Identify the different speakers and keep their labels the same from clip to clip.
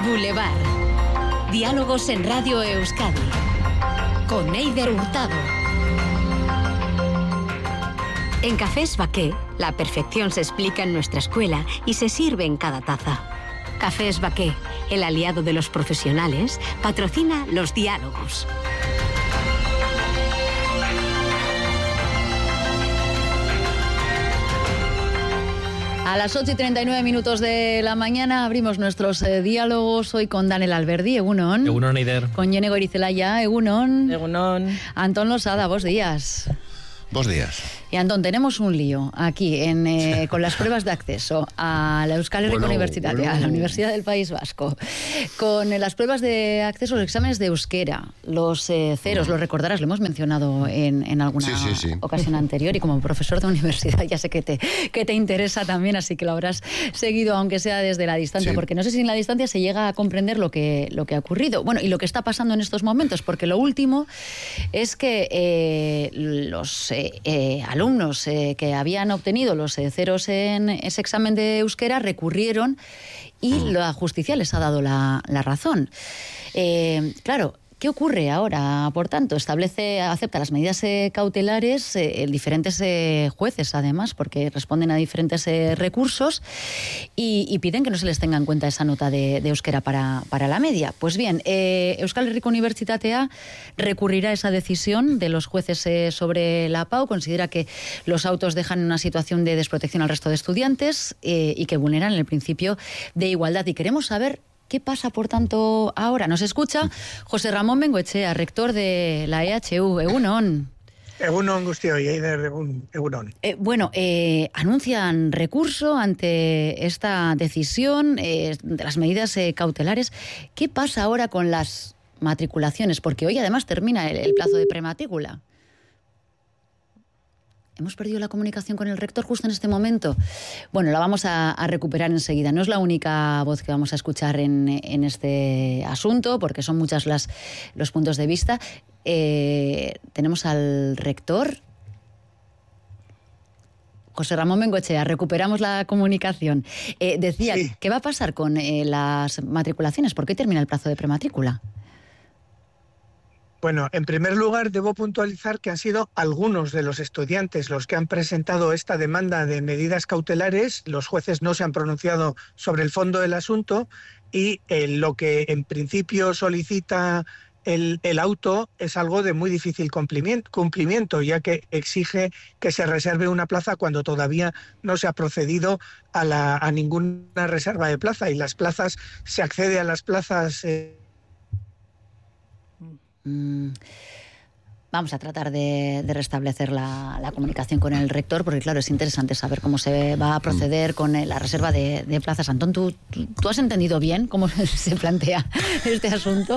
Speaker 1: Boulevard. Diálogos en Radio Euskadi. Con Eider Hurtado. En Cafés Baqué, la perfección se explica en nuestra escuela y se sirve en cada taza. Cafés Baqué, el aliado de los profesionales, patrocina los diálogos.
Speaker 2: A las 8:39 de la mañana abrimos nuestros diálogos hoy con Daniel Alberdi, Egunon.
Speaker 3: Egunon, Eider.
Speaker 2: Con Jene Goirizelaya, Egunon.
Speaker 4: Egunon.
Speaker 2: Antón Losada, buenos días.
Speaker 5: Buenos días.
Speaker 2: Y Antón, tenemos un lío aquí con las pruebas de acceso a la Euskal Herriko Universitat, a la Universidad del País Vasco, con las pruebas de acceso, los exámenes de euskera, los ceros, los recordarás, lo hemos mencionado en alguna ocasión anterior, y como profesor de universidad ya sé que te interesa también, así que lo habrás seguido, aunque sea desde la distancia, porque no sé si en la distancia se llega a comprender lo que ha ocurrido. Bueno, y lo que está pasando en estos momentos, porque lo último es que los alumnos que habían obtenido los ceros en ese examen de euskera recurrieron y la justicia les ha dado la razón. Claro, ¿qué ocurre ahora? Por tanto, acepta las medidas cautelares diferentes jueces, además, porque responden a diferentes recursos y piden que no se les tenga en cuenta esa nota de euskera para la media. Pues bien, Euskal Herriko Unibertsitatea recurrirá a esa decisión de los jueces sobre la PAU, considera que los autos dejan en una situación de desprotección al resto de estudiantes y que vulneran el principio de igualdad. Y queremos saber ¿qué pasa, por tanto, ahora? Nos escucha José Ramón Bengoechea, rector de la EHU. Egunon.
Speaker 6: Egunon, Guztioi, Eider, Egunon.
Speaker 2: Anuncian recurso ante esta decisión de las medidas cautelares. ¿Qué pasa ahora con las matriculaciones? Porque hoy, además, termina el plazo de prematrícula. Hemos perdido la comunicación con el rector justo en este momento. Bueno, la vamos a recuperar enseguida. No es la única voz que vamos a escuchar en este asunto, porque son muchos los puntos de vista. Tenemos al rector, José Ramón Bengoechea. Recuperamos la comunicación. Decía, sí. ¿Qué va a pasar con las matriculaciones? ¿Por qué termina el plazo de prematrícula?
Speaker 6: Bueno, en primer lugar, debo puntualizar que han sido algunos de los estudiantes los que han presentado esta demanda de medidas cautelares. Los jueces no se han pronunciado sobre el fondo del asunto y lo que en principio solicita el auto es algo de muy difícil cumplimiento, ya que exige que se reserve una plaza cuando todavía no se ha procedido a ninguna reserva de plaza, y las plazas, se accede a las plazas...
Speaker 2: Vamos a tratar de restablecer la comunicación con el rector, porque claro, es interesante saber cómo se va a proceder con la reserva de plazas. Antón, ¿tú has entendido bien cómo se plantea este asunto?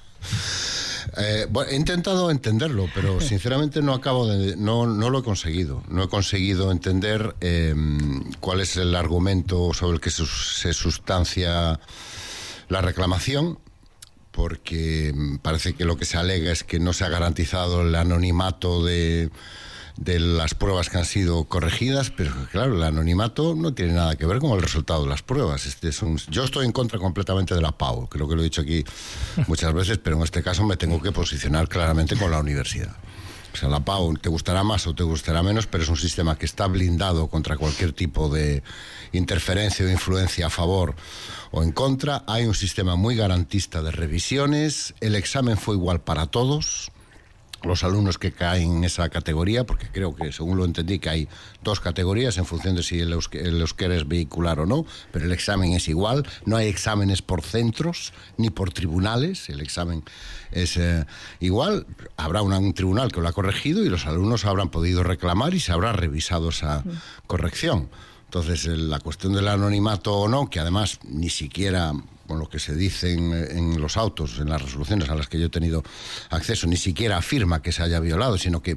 Speaker 5: He intentado entenderlo, pero sinceramente no lo he conseguido. No he conseguido entender cuál es el argumento sobre el que se sustancia la reclamación, porque parece que lo que se alega es que no se ha garantizado el anonimato de las pruebas que han sido corregidas, pero claro, el anonimato no tiene nada que ver con el resultado de las pruebas. Yo estoy en contra completamente de la PAU, creo que lo he dicho aquí muchas veces, pero en este caso me tengo que posicionar claramente con la universidad. O sea, la PAU te gustará más o te gustará menos, pero es un sistema que está blindado contra cualquier tipo de interferencia o influencia a favor o en contra. Hay un sistema muy garantista de revisiones. El examen fue igual para todos los alumnos que caen en esa categoría, porque creo que, según lo entendí, que hay dos categorías en función de si el euskera es vehicular o no, pero el examen es igual. No hay exámenes por centros ni por tribunales, el examen es igual. Habrá un tribunal que lo ha corregido y los alumnos habrán podido reclamar y se habrá revisado esa corrección. Entonces, la cuestión del anonimato o no, que además ni siquiera, con lo que se dice en los autos, en las resoluciones a las que yo he tenido acceso, ni siquiera afirma que se haya violado, sino que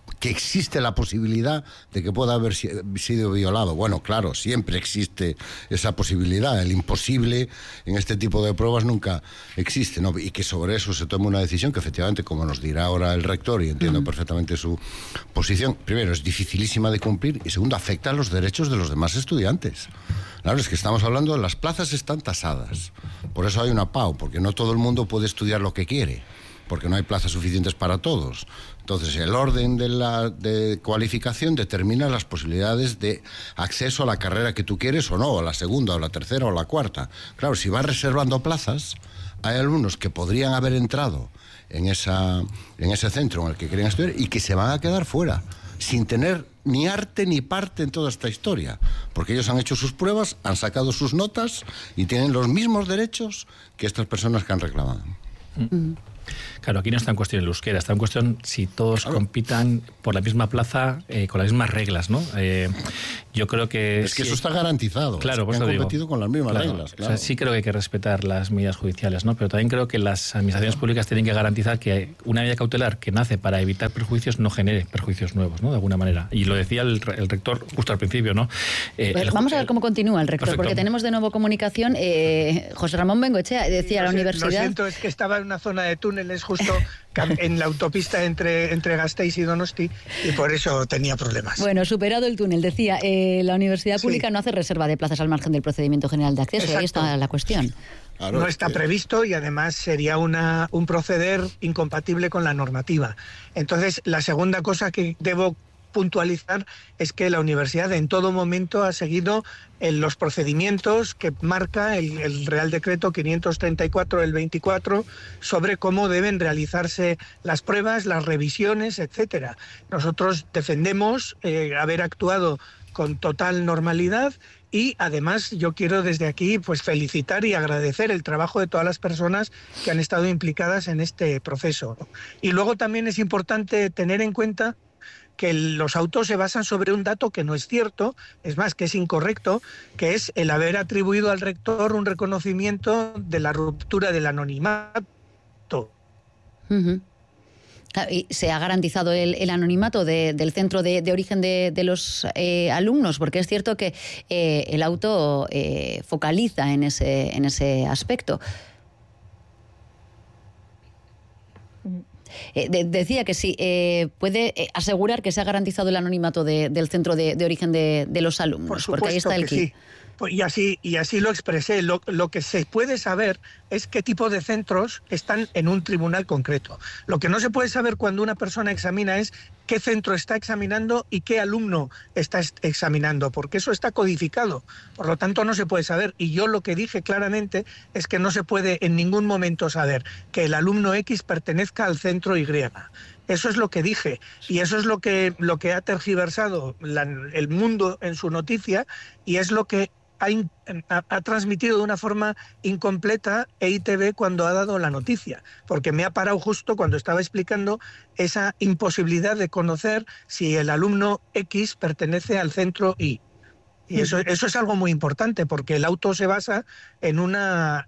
Speaker 5: que existe la posibilidad de que pueda haber sido violado. Bueno, claro, siempre existe esa posibilidad. El imposible en este tipo de pruebas nunca existe, ¿no? Y que sobre eso se tome una decisión que efectivamente, como nos dirá ahora el rector, y entiendo perfectamente su posición, primero, es dificilísima de cumplir, y segundo, afecta a los derechos de los demás estudiantes. Claro, es que estamos hablando de las plazas están tasadas. Por eso hay una PAU, porque no todo el mundo puede estudiar lo que quiere, porque no hay plazas suficientes para todos. Entonces, el orden de cualificación determina las posibilidades de acceso a la carrera que tú quieres o no, a la segunda, o la tercera, o la cuarta. Claro, si vas reservando plazas, hay alumnos que podrían haber entrado en ese centro en el que quieren estudiar y que se van a quedar fuera, sin tener ni arte ni parte en toda esta historia, porque ellos han hecho sus pruebas, han sacado sus notas y tienen los mismos derechos que estas personas que han reclamado.
Speaker 3: Claro, aquí no está en cuestión el euskera, está en cuestión si todos compitan por la misma plaza con las mismas reglas, ¿no? Yo creo que...
Speaker 5: Es que eso está garantizado.
Speaker 3: Claro, pues
Speaker 5: han competido con las mismas reglas. Claro.
Speaker 3: O sea, sí creo que hay que respetar las medidas judiciales, ¿no? Pero también creo que las administraciones públicas tienen que garantizar que una medida cautelar que nace para evitar perjuicios no genere perjuicios nuevos, ¿no? De alguna manera. Y lo decía el rector justo al principio, ¿no?
Speaker 2: Vamos a ver cómo continúa el rector,
Speaker 3: perfecto.
Speaker 2: Porque tenemos de nuevo comunicación. José Ramón Bengoechea decía la universidad...
Speaker 6: Lo siento, es que estaba en una zona de túneles justo en la autopista entre Gasteiz y Donosti, y por eso tenía problemas.
Speaker 2: Bueno, superado el túnel, decía, la universidad pública no hace reserva de plazas al margen del procedimiento general de acceso. Exacto. Ahí está la cuestión.
Speaker 6: Claro, no está previsto y además sería un proceder incompatible con la normativa. Entonces, la segunda cosa que debo puntualizar es que la universidad en todo momento ha seguido los procedimientos que marca el Real Decreto 534 del 24 sobre cómo deben realizarse las pruebas, las revisiones, etcétera. Nosotros defendemos haber actuado con total normalidad. Y además yo quiero desde aquí pues felicitar y agradecer el trabajo de todas las personas que han estado implicadas en este proceso. Y luego también es importante tener en cuenta que los autos se basan sobre un dato que no es cierto, es más, que es incorrecto, que es el haber atribuido al rector un reconocimiento de la ruptura del anonimato.
Speaker 2: Uh-huh. ¿Y se ha garantizado el anonimato del centro de origen de los alumnos? Porque es cierto que el auto focaliza en ese aspecto. Decía que sí, puede asegurar que se ha garantizado el anonimato del centro de origen de los alumnos.
Speaker 6: Por supuesto,
Speaker 2: porque ahí está el kit.
Speaker 6: Sí. Y así lo expresé. Lo que se puede saber es qué tipo de centros están en un tribunal concreto. Lo que no se puede saber cuando una persona examina es qué centro está examinando y qué alumno está examinando, porque eso está codificado. Por lo tanto, no se puede saber. Y yo lo que dije claramente es que no se puede en ningún momento saber que el alumno X pertenezca al centro Y. Eso es lo que dije y eso es lo que ha tergiversado el mundo en su noticia y es lo que ha transmitido de una forma incompleta EITB cuando ha dado la noticia, porque me ha parado justo cuando estaba explicando esa imposibilidad de conocer si el alumno X pertenece al centro Y. Y eso es algo muy importante, porque el auto se basa en una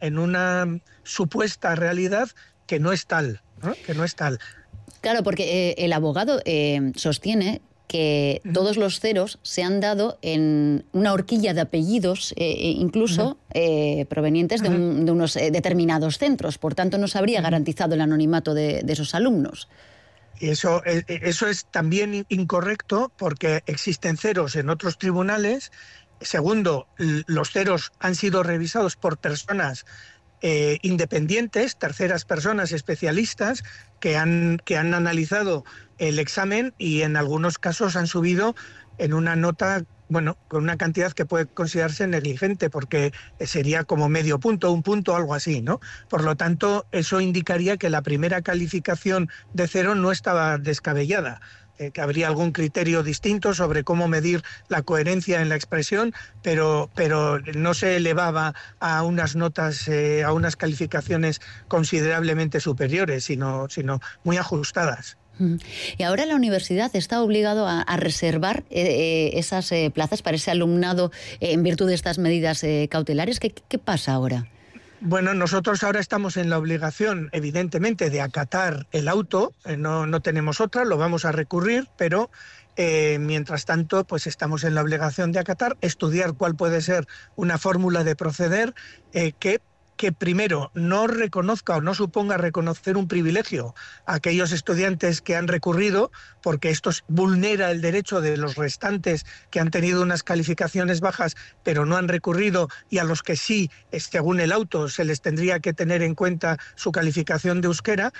Speaker 6: supuesta realidad que no es tal, ¿no? Que no es tal.
Speaker 2: Claro, porque el abogado sostiene que todos los ceros se han dado en una horquilla de apellidos, incluso provenientes de unos determinados centros. Por tanto, no se habría garantizado el anonimato de esos alumnos.
Speaker 6: Y eso es también incorrecto porque existen ceros en otros tribunales. Segundo, los ceros han sido revisados por personas independientes, terceras personas especialistas que han analizado el examen y en algunos casos han subido en una nota, bueno, con una cantidad que puede considerarse negligente porque sería como medio punto, un punto, algo así, ¿no? Por lo tanto, eso indicaría que la primera calificación de 0 no estaba descabellada. Que habría algún criterio distinto sobre cómo medir la coherencia en la expresión, pero no se elevaba a unas notas, a unas calificaciones considerablemente superiores, sino muy ajustadas.
Speaker 2: Y ahora la universidad está obligado a reservar esas plazas para ese alumnado en virtud de estas medidas cautelares. ¿Qué pasa ahora?
Speaker 6: Bueno, nosotros ahora estamos en la obligación, evidentemente, de acatar el auto, no tenemos otra, lo vamos a recurrir, pero mientras tanto, pues estamos en la obligación de acatar, estudiar cuál puede ser una fórmula de proceder que primero no reconozca o no suponga reconocer un privilegio a aquellos estudiantes que han recurrido, porque esto vulnera el derecho de los restantes que han tenido unas calificaciones bajas pero no han recurrido, y a los que sí, según el auto, se les tendría que tener en cuenta su calificación de euskera,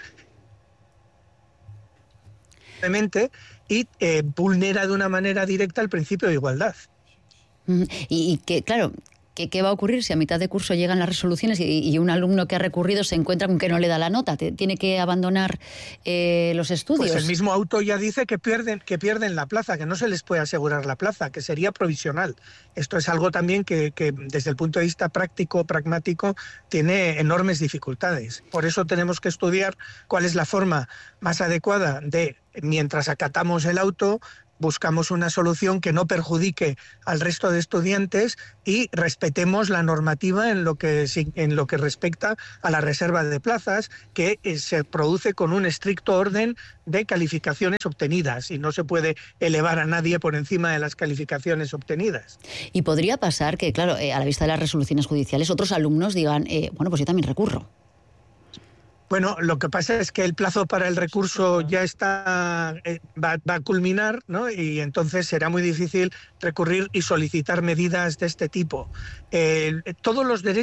Speaker 6: y vulnera de una manera directa el principio de igualdad.
Speaker 2: Y que, claro, ¿qué va a ocurrir si a mitad de curso llegan las resoluciones y un alumno que ha recurrido se encuentra con que no le da la nota? ¿Tiene que abandonar los estudios?
Speaker 6: Pues el mismo auto ya dice que pierden la plaza, que no se les puede asegurar la plaza, que sería provisional. Esto es algo también que desde el punto de vista pragmático, tiene enormes dificultades. Por eso tenemos que estudiar cuál es la forma más adecuada de, mientras acatamos el auto, buscamos una solución que no perjudique al resto de estudiantes y respetemos la normativa en lo que respecta a la reserva de plazas, que se produce con un estricto orden de calificaciones obtenidas, y no se puede elevar a nadie por encima de las calificaciones obtenidas.
Speaker 2: Y podría pasar que, claro, a la vista de las resoluciones judiciales, otros alumnos digan, bueno, pues yo también recurro.
Speaker 6: Bueno, lo que pasa es que el plazo para el recurso ya va a culminar, ¿no? Y entonces será muy difícil recurrir y solicitar medidas de este tipo. Todos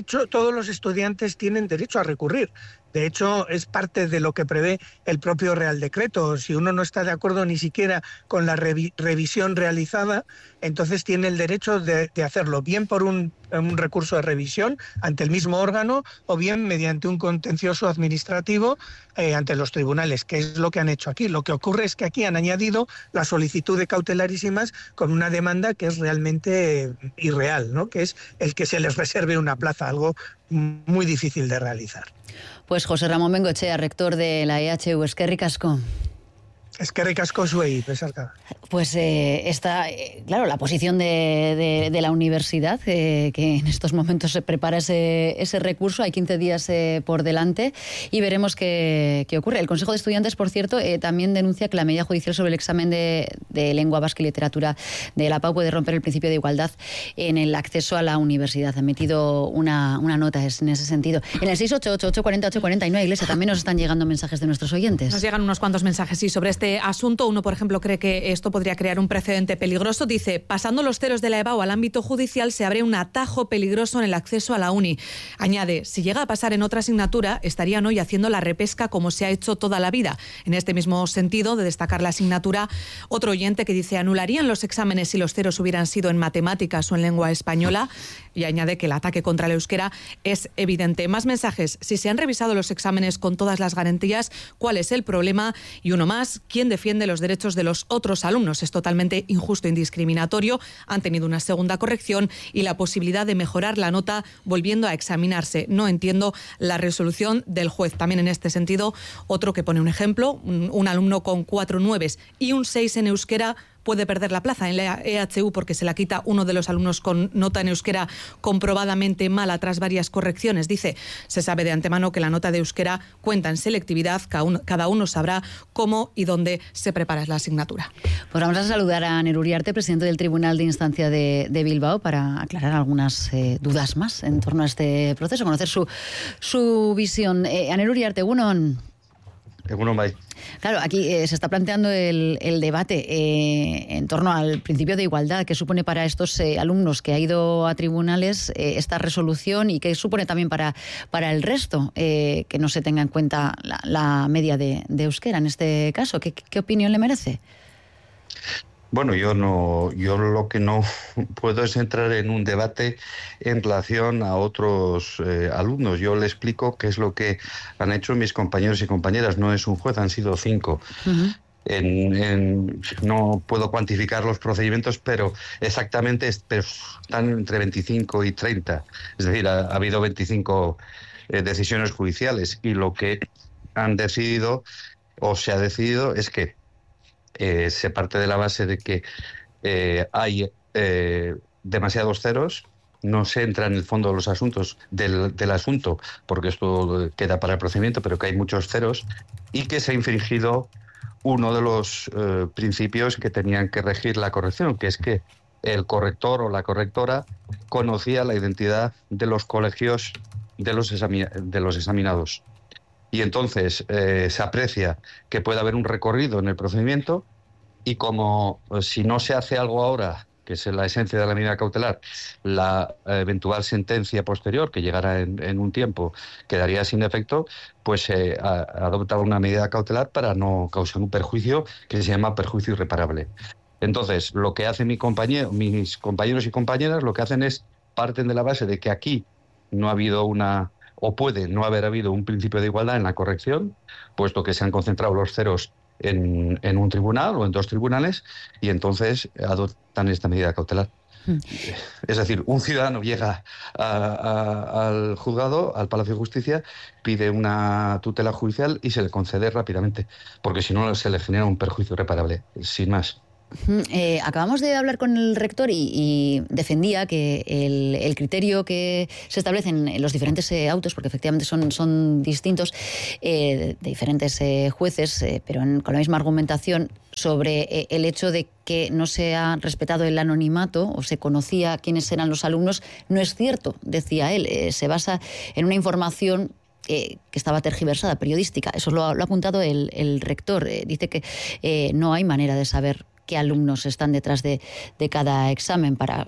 Speaker 6: los estudiantes tienen derecho a recurrir. De hecho, es parte de lo que prevé el propio Real Decreto. Si uno no está de acuerdo ni siquiera con la revisión realizada, entonces tiene el derecho de hacerlo, bien por un recurso de revisión ante el mismo órgano, o bien mediante un contencioso administrativo ante los tribunales, que es lo que han hecho aquí. Lo que ocurre es que aquí han añadido la solicitud de cautelarísimas con una demanda que es realmente irreal, ¿no? Que es el que se les reserve una plaza, algo muy difícil de realizar.
Speaker 2: Pues José Ramón Bengoechea, rector de la EHU, eskerrik asko.
Speaker 6: Eskerrik asko zuei, besarka.
Speaker 2: Pues está, claro, la posición de la universidad, que en estos momentos se prepara ese recurso. Hay 15 días por delante y veremos qué ocurre. El Consejo de Estudiantes, por cierto, también denuncia que la medida judicial sobre el examen de lengua vasca y literatura de la PAU puede romper el principio de igualdad en el acceso a la universidad. Han metido una nota en ese sentido. En el 688-840-840, Iglesia, también nos están llegando mensajes de nuestros oyentes.
Speaker 4: Nos llegan unos cuantos mensajes, sí, sobre este asunto. Uno, por ejemplo, cree que esto podría crear un precedente peligroso. Dice, pasando los ceros de la EBAU al ámbito judicial, se abre un atajo peligroso en el acceso a la uni. Añade, si llega a pasar en otra asignatura, estarían hoy haciendo la repesca como se ha hecho toda la vida. En este mismo sentido, de destacar la asignatura, otro oyente que dice, anularían los exámenes si los ceros hubieran sido en matemáticas o en lengua española, y añade que el ataque contra el euskera es evidente. Más mensajes, si se han revisado los exámenes con todas las garantías, ¿cuál es el problema? Y uno más, ¿quién defiende los derechos de los otros alumnos? Es totalmente injusto e indiscriminatorio. Han tenido una segunda corrección y la posibilidad de mejorar la nota volviendo a examinarse. No entiendo la resolución del juez. También en este sentido, otro que pone un ejemplo, un alumno con 4 9 y un 6 en euskera puede perder la plaza en la EHU porque se la quita uno de los alumnos con nota en euskera comprobadamente mala tras varias correcciones. Dice, se sabe de antemano que la nota de euskera cuenta en selectividad, cada uno sabrá cómo y dónde se prepara la asignatura.
Speaker 2: Pues vamos a saludar a Aner Uriarte, presidente del Tribunal de Instancia de Bilbao, para aclarar algunas dudas más en torno a este proceso, conocer su visión. Aner Uriarte, egunon. Claro, aquí se está planteando el debate en torno al principio de igualdad que supone para estos alumnos que ha ido a tribunales esta resolución, y que supone también para el resto que no se tenga en cuenta la media de euskera en este caso. ¿Qué opinión le merece?
Speaker 7: Bueno, yo lo que no puedo es entrar en un debate en relación a otros alumnos. Yo le explico qué es lo que han hecho mis compañeros y compañeras. No es un juez, han sido 5. No puedo cuantificar los procedimientos, pero exactamente están entre 25 y 30. Es decir, ha habido 25 decisiones judiciales, y lo que han decidido o se ha decidido es que se parte de la base de que hay demasiados ceros no se entra en el fondo de los asuntos del asunto, porque esto queda para el procedimiento, pero que hay muchos ceros, y que se ha infringido uno de los principios que tenían que regir la corrección, que es que el corrector o la correctora conocía la identidad de los colegios de los examinados. Y entonces se aprecia que puede haber un recorrido en el procedimiento, y como si no se hace algo ahora, que es la esencia de la medida cautelar, la eventual sentencia posterior, que llegará en un tiempo, quedaría sin efecto, pues se adopta una medida cautelar para no causar un perjuicio que se llama perjuicio irreparable. Entonces, lo que hacen mis compañeros y compañeras, lo que hacen es, parten de la base de que aquí no ha habido o puede no haber habido un principio de igualdad en la corrección, puesto que se han concentrado los ceros en un tribunal o en dos tribunales, y entonces adoptan esta medida cautelar. Es decir, un ciudadano llega al juzgado, al Palacio de Justicia, pide una tutela judicial y se le concede rápidamente, porque si no se le genera un perjuicio irreparable, sin más.
Speaker 2: Acabamos de hablar con el rector y defendía que el criterio que se establece en los diferentes autos, porque efectivamente son distintos, de diferentes jueces, pero con la misma argumentación, sobre el hecho de que no se ha respetado el anonimato o se conocía quiénes eran los alumnos, no es cierto, decía él. Se basa en una información que estaba tergiversada, periodística. Eso lo ha apuntado el rector. Dice que no hay manera de saber qué alumnos están detrás de cada examen para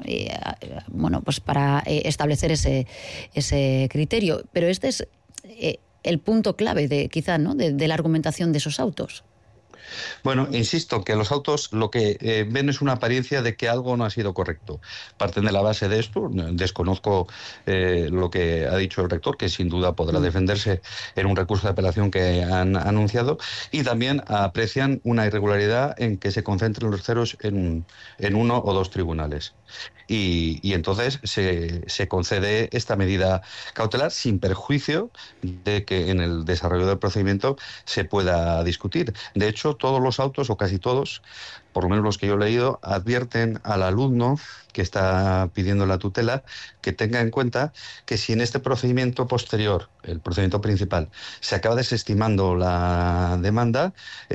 Speaker 2: establecer ese criterio. Pero este es el punto clave de la argumentación de esos autos.
Speaker 7: Bueno, insisto que los autos lo que ven es una apariencia de que algo no ha sido correcto. Parten de la base de esto. Desconozco lo que ha dicho el rector, que sin duda podrá defenderse en un recurso de apelación que han anunciado, y también aprecian una irregularidad en que se concentren los ceros en uno o dos tribunales. Y entonces se concede esta medida cautelar sin perjuicio de que en el desarrollo del procedimiento se pueda discutir. De hecho, todos los autos, o casi todos, por lo menos los que yo he leído, advierten al alumno que está pidiendo la tutela que tenga en cuenta que si en este procedimiento posterior, el procedimiento principal, se acaba desestimando la demanda,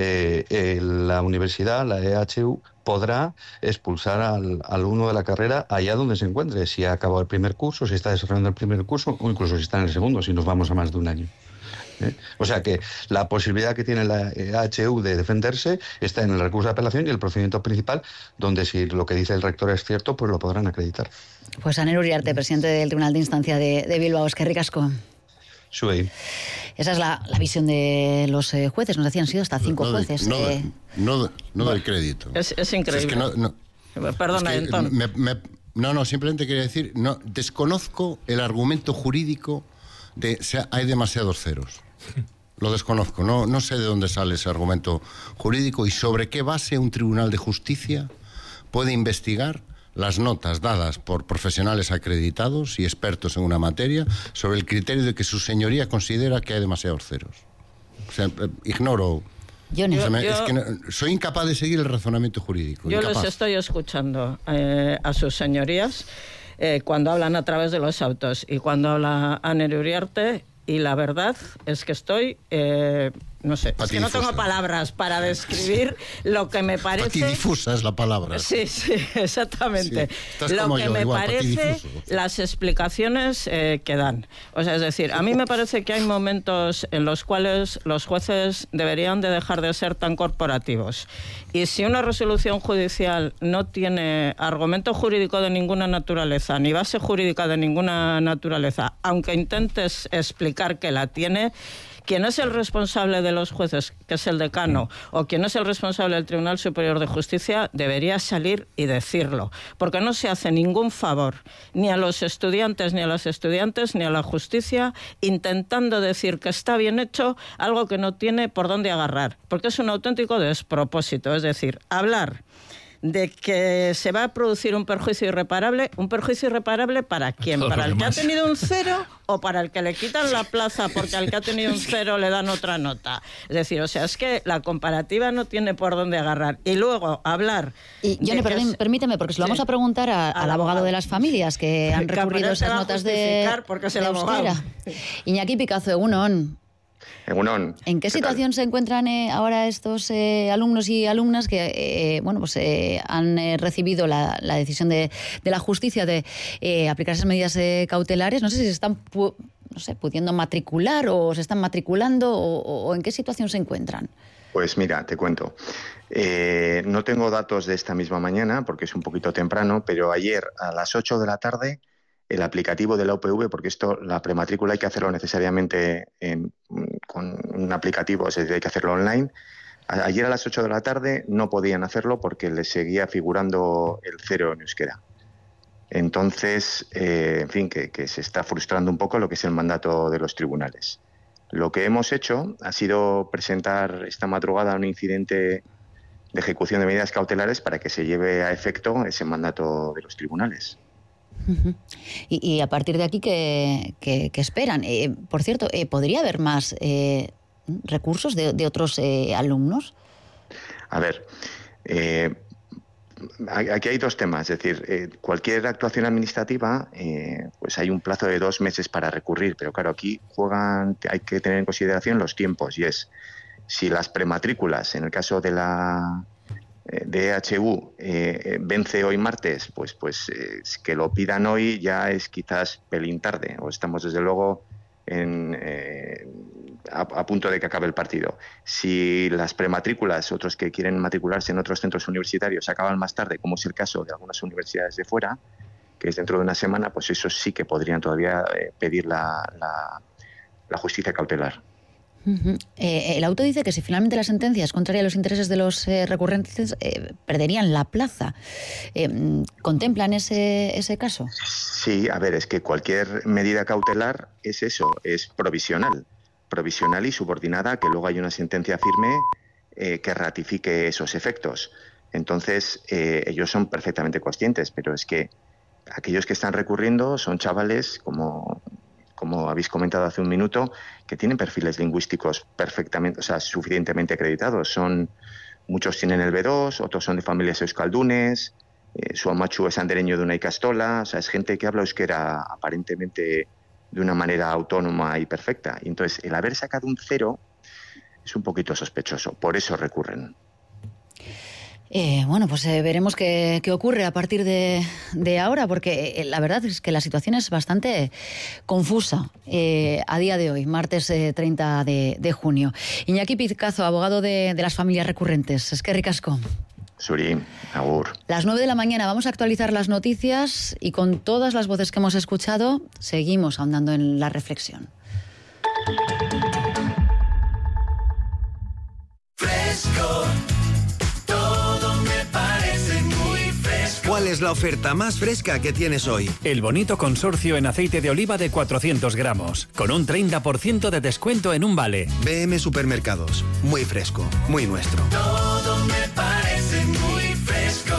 Speaker 7: la universidad, la EHU, podrá expulsar al alumno de la carrera allá donde se encuentre, si ha acabado el primer curso, si está desarrollando el primer curso, o incluso si está en el segundo, si nos vamos a más de un año. O sea que la posibilidad que tiene la EHU de defenderse está en el recurso de apelación y el procedimiento principal, donde si lo que dice el rector es cierto, pues lo podrán acreditar.
Speaker 2: Pues Aner Uriarte, presidente del Tribunal de Instancia de Bilbao. Eskerrik asko.
Speaker 7: Sube.
Speaker 2: Esa es la visión de los jueces. Nos decían, han sido hasta 5 jueces.
Speaker 5: No doy crédito.
Speaker 8: Es increíble. Perdona,
Speaker 5: es que
Speaker 8: Antón.
Speaker 5: Simplemente quería decir, desconozco el argumento jurídico de hay demasiados ceros. Lo desconozco. No sé de dónde sale ese argumento jurídico y sobre qué base un tribunal de justicia puede investigar las notas dadas por profesionales acreditados y expertos en una materia sobre el criterio de que su señoría considera que hay demasiados ceros. O sea, ignoro. Soy incapaz de seguir el razonamiento jurídico.
Speaker 8: Yo les estoy escuchando a sus señorías cuando hablan a través de los autos y cuando habla Aner Uriarte, y la verdad es que estoy... no sé, es que no tengo palabras para describir lo que me parece...
Speaker 5: Patidifusa es la palabra.
Speaker 8: Sí, exactamente.
Speaker 5: Sí, lo que me
Speaker 8: parece, las explicaciones que dan. O sea, es decir, a mí me parece que hay momentos en los cuales los jueces deberían de dejar de ser tan corporativos. Y si una resolución judicial no tiene argumento jurídico de ninguna naturaleza, ni base jurídica de ninguna naturaleza, aunque intentes explicar que la tiene... Quien es el responsable de los jueces, que es el decano, o quien es el responsable del Tribunal Superior de Justicia, debería salir y decirlo, porque no se hace ningún favor ni a los estudiantes, ni a las estudiantes, ni a la justicia, intentando decir que está bien hecho algo que no tiene por dónde agarrar, porque es un auténtico despropósito. Es decir, hablar de que se va a producir un perjuicio irreparable. ¿Un perjuicio irreparable para quién? ¿Para el que ha tenido un 0 o para el que le quitan la plaza porque al que ha tenido un 0 le dan otra nota? Es decir, o sea, es que la comparativa no tiene por dónde agarrar. Y luego hablar...
Speaker 2: Y Yone, permíteme, porque se lo vamos a preguntar al abogado de las familias que han recurrido esas notas de euskera. Iñaki Picazo, egunon. ¿En qué situación se encuentran ahora estos alumnos y alumnas que han recibido la decisión de la justicia de aplicar esas medidas cautelares? No sé si se están pudiendo matricular o se están matriculando o en qué situación se encuentran.
Speaker 9: Pues mira, te cuento. No tengo datos de esta misma mañana porque es un poquito temprano, pero ayer a las 8 de la tarde el aplicativo de la UPV, porque la prematrícula hay que hacerlo necesariamente con un aplicativo, es decir, hay que hacerlo online. Ayer a las 8 de la tarde no podían hacerlo porque les seguía figurando el 0 en euskera. Entonces, en fin, que se está frustrando un poco lo que es el mandato de los tribunales. Lo que hemos hecho ha sido presentar esta madrugada un incidente de ejecución de medidas cautelares para que se lleve a efecto ese mandato de los tribunales.
Speaker 2: Uh-huh. Y a partir de aquí, ¿qué esperan? Por cierto, ¿podría haber más recursos de otros alumnos?
Speaker 9: A ver, aquí hay dos temas. Es decir, cualquier actuación administrativa, pues hay un plazo de 2 meses para recurrir. Pero claro, aquí hay que tener en consideración los tiempos. Y es, si las prematrículas, en el caso de la EHU, vence hoy martes, pues que lo pidan hoy ya es quizás pelín tarde, o estamos desde luego a punto de que acabe el partido. Si las prematrículas, otros que quieren matricularse en otros centros universitarios, acaban más tarde, como es el caso de algunas universidades de fuera, que es dentro de una semana, pues eso sí que podrían todavía pedir la justicia cautelar.
Speaker 2: Uh-huh. El auto dice que si finalmente la sentencia es contraria a los intereses de los recurrentes, perderían la plaza. ¿Contemplan ese caso?
Speaker 9: Sí, a ver, es que cualquier medida cautelar es eso, es provisional y subordinada a que luego hay una sentencia firme que ratifique esos efectos. Entonces, ellos son perfectamente conscientes, pero es que aquellos que están recurriendo son chavales como habéis comentado hace un minuto, que tienen perfiles lingüísticos suficientemente acreditados. Muchos tienen el B2, otros son de familias euskaldunes, su amachu es andereño de una ikastola, es gente que habla euskera aparentemente de una manera autónoma y perfecta. Y entonces, el haber sacado un 0 es un poquito sospechoso, por eso recurren.
Speaker 2: Veremos qué ocurre a partir de ahora, porque la verdad es que la situación es bastante confusa a día de hoy, martes 30 de junio. Iñaki Picazo, abogado de las familias recurrentes. Eskerrik asko.
Speaker 9: Suri, agur.
Speaker 2: Las 9 de la mañana vamos a actualizar las noticias y con todas las voces que hemos escuchado seguimos ahondando en la reflexión.
Speaker 10: Fresco. ¿Cuál es la oferta más fresca que tienes hoy?
Speaker 11: El bonito consorcio en aceite de oliva de 400 gramos, con un 30% de descuento en un vale.
Speaker 10: BM Supermercados, muy fresco, muy nuestro.
Speaker 12: Todo me parece muy fresco.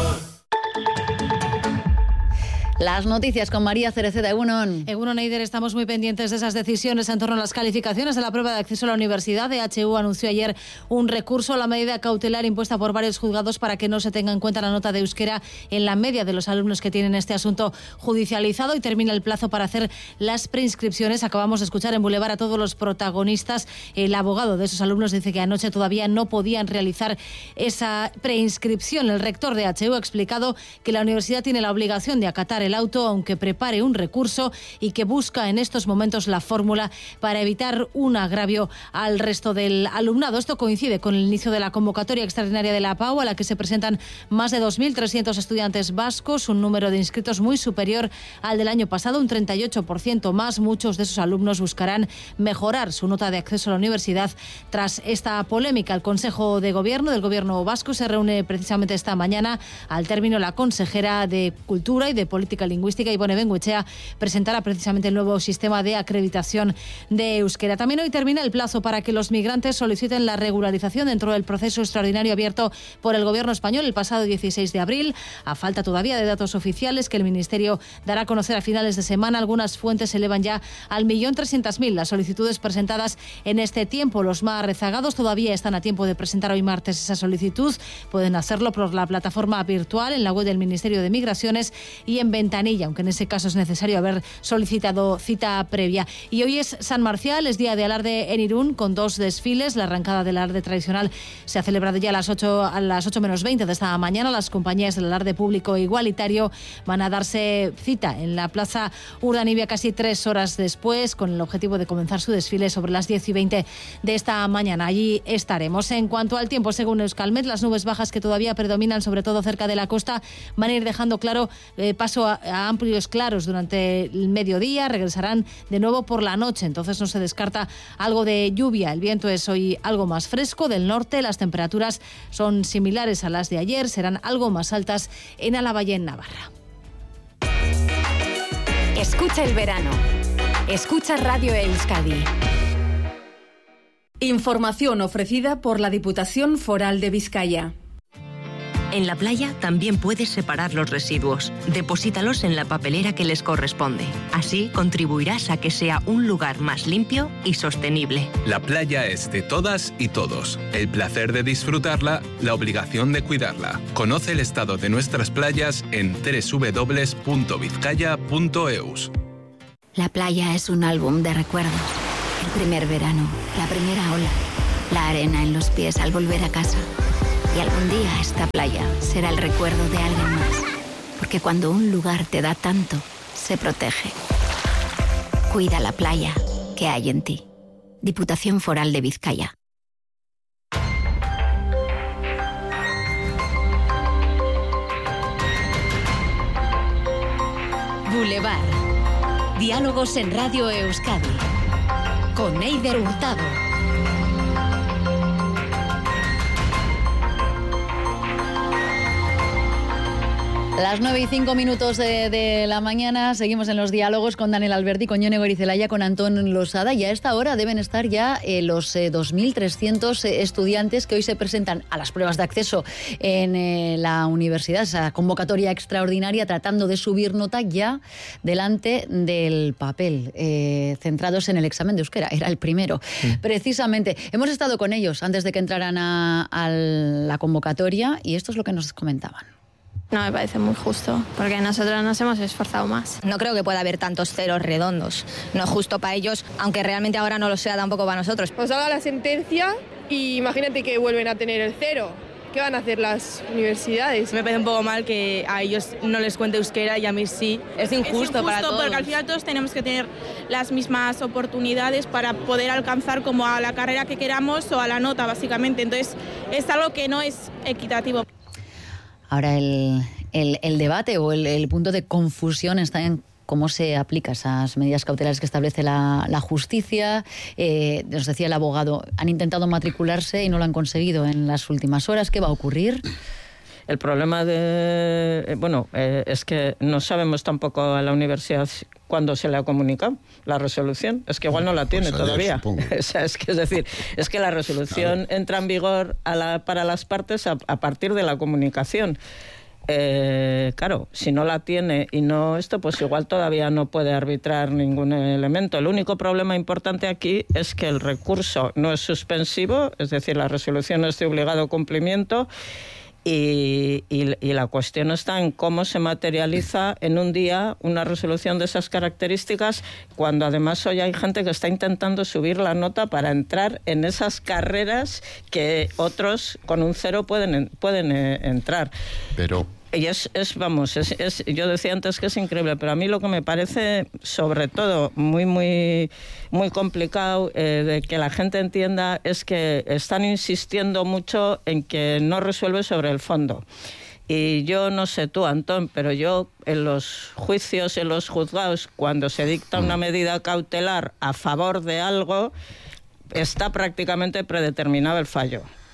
Speaker 2: Las noticias con María Cereceda. Egunon.
Speaker 4: Egunon, Eider, estamos muy pendientes de esas decisiones en torno a las calificaciones de la prueba de acceso a la universidad. EHU anunció ayer un recurso a la medida cautelar impuesta por varios juzgados para que no se tenga en cuenta la nota de euskera en la media de los alumnos que tienen este asunto judicializado, y termina el plazo para hacer las preinscripciones. Acabamos de escuchar en Boulevard a todos los protagonistas. El abogado de esos alumnos dice que anoche todavía no podían realizar esa preinscripción. El rector de EHU ha explicado que la universidad tiene la obligación de acatar el auto, aunque prepare un recurso, y que busca en estos momentos la fórmula para evitar un agravio al resto del alumnado. Esto coincide con el inicio de la convocatoria extraordinaria de la APAU, a la que se presentan más de 2.300 estudiantes vascos, un número de inscritos muy superior al del año pasado, un 38% más. Muchos de esos alumnos buscarán mejorar su nota de acceso a la universidad tras esta polémica. El Consejo de Gobierno del Gobierno vasco se reúne precisamente esta mañana. Al término, la consejera de Cultura y de Políticas Política Lingüística, Ibone Bengoechea, presentará precisamente el nuevo sistema de acreditación de euskera. También hoy termina el plazo para que los migrantes soliciten la regularización dentro del proceso extraordinario abierto por el Gobierno español el pasado 16 de abril. A falta todavía de datos oficiales que el Ministerio dará a conocer a finales de semana, algunas fuentes elevan ya al 1.300.000 las solicitudes presentadas en este tiempo. Los más rezagados todavía están a tiempo de presentar hoy martes esa solicitud. Pueden hacerlo por la plataforma virtual en la web del Ministerio de Migraciones y en ventanilla, aunque en ese caso es necesario haber solicitado cita previa. Y hoy es San Marcial, es día de alarde en Irún, con 2 desfiles. La arrancada del alarde tradicional se ha celebrado ya a las 8 menos 20 de esta mañana. Las compañías del alarde público igualitario van a darse cita en la Plaza Urdanibia casi 3 horas después, con el objetivo de comenzar su desfile sobre las 10:20 de esta mañana. Allí estaremos. En cuanto al tiempo, según Euskalmet, las nubes bajas que todavía predominan, sobre todo cerca de la costa, van a ir dejando paso a amplios claros durante el mediodía. Regresarán de nuevo por la noche, entonces no se descarta algo de lluvia. El viento es hoy algo más fresco del norte. Las temperaturas son similares a las de ayer, serán algo más altas en Álava y en Navarra.
Speaker 1: Escucha el verano. Escucha Radio Euskadi.
Speaker 13: Información ofrecida por la Diputación Foral de Vizcaya.
Speaker 14: En la playa también puedes separar los residuos. Deposítalos en la papelera que les corresponde. Así contribuirás a que sea un lugar más limpio y sostenible.
Speaker 15: La playa es de todas y todos. El placer de disfrutarla, la obligación de cuidarla. Conoce el estado de nuestras playas en www.vizcaya.eus.
Speaker 16: La playa es un álbum de recuerdos. El primer verano, la primera ola, la arena en los pies al volver a casa. Y algún día esta playa será el recuerdo de alguien más. Porque cuando un lugar te da tanto, se protege. Cuida la playa que hay en ti. Diputación Foral de Vizcaya.
Speaker 1: Boulevard. Diálogos en Radio Euskadi. Con Eider Hurtado.
Speaker 2: Las 9:05 de la mañana, seguimos en los diálogos con Daniel Alberti, con Yone Gorizelaya, con Antón Losada, y a esta hora deben estar ya los 2.300 estudiantes que hoy se presentan a las pruebas de acceso en la universidad, esa convocatoria extraordinaria, tratando de subir nota ya delante del papel, centrados en el examen de euskera, era el primero. Precisamente, hemos estado con ellos antes de que entraran a la convocatoria y esto es lo que nos comentaban.
Speaker 17: No me parece muy justo, porque nosotros nos hemos esforzado más.
Speaker 18: No creo que pueda haber tantos ceros redondos. No es justo para ellos, aunque realmente ahora no lo sea tampoco para nosotros.
Speaker 19: Pues haga la sentencia y imagínate que vuelven a tener el 0. ¿Qué van a hacer las universidades?
Speaker 20: Me parece un poco mal que a ellos no les cuente euskera y a mí sí. Es injusto para todos.
Speaker 21: Porque al final todos tenemos que tener las mismas oportunidades para poder alcanzar como a la carrera que queramos o a la nota, básicamente. Entonces es algo que no es equitativo.
Speaker 2: Ahora el debate o el punto de confusión está en cómo se aplican esas medidas cautelares que establece la justicia. Nos decía el abogado, han intentado matricularse y no lo han conseguido en las últimas horas. ¿Qué va a ocurrir?
Speaker 8: El problema es que no sabemos tampoco a la universidad cuándo se le ha comunicado la resolución. Es que igual no la tiene todavía. O sea, es que la resolución entra en vigor para las partes a partir de la comunicación. Claro, si no la tiene y no esto, pues igual todavía no puede arbitrar ningún elemento. El único problema importante aquí es que el recurso no es suspensivo, es decir, la resolución es de obligado cumplimiento. Y la cuestión está en cómo se materializa en un día una resolución de esas características, cuando además hoy hay gente que está intentando subir la nota para entrar en esas carreras que otros con un 0 pueden entrar.
Speaker 5: Pero...
Speaker 8: Y yo decía antes que es increíble, pero a mí lo que me parece, sobre todo, muy, muy, muy complicado de que la gente entienda es que están insistiendo mucho en que no resuelve sobre el fondo. Y yo no sé tú, Antón, pero yo en los juicios, en los juzgados, cuando se dicta una medida cautelar a favor de algo, está prácticamente predeterminado el fallo.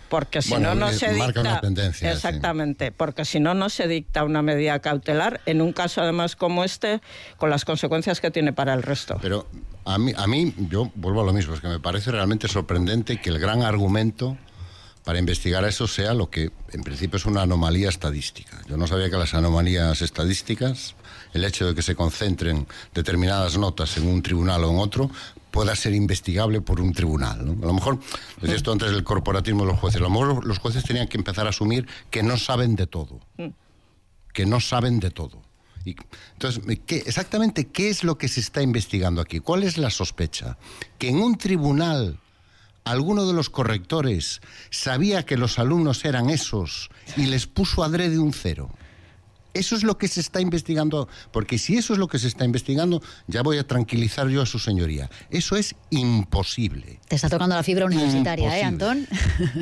Speaker 8: porque si no se
Speaker 5: marca
Speaker 8: dicta
Speaker 5: una tendencia,
Speaker 8: exactamente, porque si no se dicta una medida cautelar en un caso además como este, con las consecuencias que tiene para el resto.
Speaker 5: Pero a mí yo vuelvo a lo mismo, es que me parece realmente sorprendente que el gran argumento para investigar eso sea lo que en principio es una anomalía estadística. Yo no sabía que las anomalías estadísticas, el hecho de que se concentren determinadas notas en un tribunal o en otro, pueda ser investigable por un tribunal, ¿no? A lo mejor, decía esto antes del corporativismo de los jueces, a lo mejor los jueces tenían que empezar a asumir que no saben de todo. Que no saben de todo. Y, entonces, exactamente qué es lo que se está investigando aquí? ¿Cuál es la sospecha? Que en un tribunal alguno de los correctores sabía que los alumnos eran esos y les puso adrede un 0. Eso es lo que se está investigando, porque si eso es lo que se está investigando, ya voy a tranquilizar yo a su señoría. Eso es imposible.
Speaker 2: Te está tocando la fibra universitaria, Antón?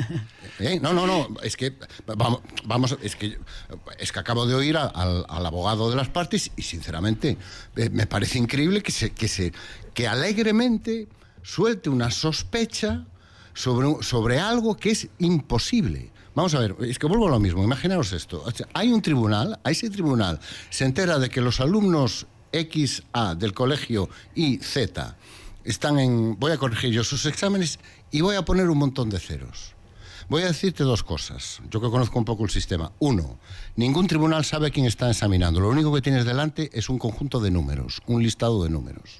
Speaker 5: No, es que vamos, es que acabo de oír al abogado de las partes y sinceramente me parece increíble que alegremente suelte una sospecha sobre algo que es imposible. Vamos a ver, es que vuelvo a lo mismo, imaginaos esto. Hay un tribunal, a ese tribunal se entera de que los alumnos XA del colegio Y, Z, voy a corregir yo sus exámenes y voy a poner un montón de ceros. Voy a decirte dos cosas, yo que conozco un poco el sistema. 1, ningún tribunal sabe quién está examinando, lo único que tienes delante es un conjunto de números, un listado de números.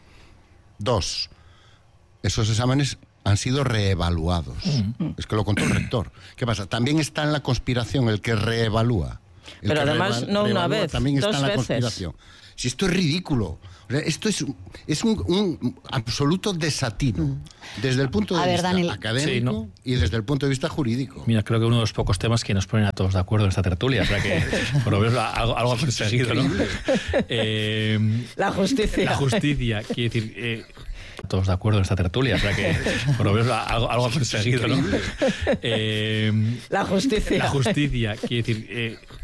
Speaker 5: 2, esos exámenes han sido reevaluados. Es que lo contó el rector. ¿Qué pasa? También está en la conspiración el que reevalúa.
Speaker 8: Pero además no una vez,
Speaker 5: también está
Speaker 8: dos
Speaker 5: en la
Speaker 8: veces.
Speaker 5: Conspiración. Si esto es ridículo. O sea, esto es un absoluto desatino. Desde el punto de vista académico y desde el punto de vista jurídico.
Speaker 3: Mira, creo que uno de los pocos temas que nos ponen a todos de acuerdo en esta tertulia. O sea que, por lo menos, algo ha conseguido, ¿no?
Speaker 8: La justicia.
Speaker 3: La justicia, quiere decir... todos de acuerdo en esta tertulia, o sea que por lo menos algo ha conseguido, ¿no?
Speaker 8: La justicia.
Speaker 3: La justicia, quiere decir...